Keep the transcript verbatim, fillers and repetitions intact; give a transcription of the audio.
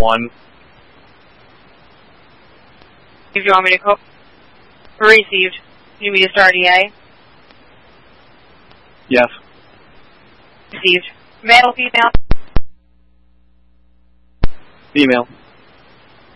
one. Do you want me to call? Received. Do you need me to start E A? Yes. Received. Male, female? Female.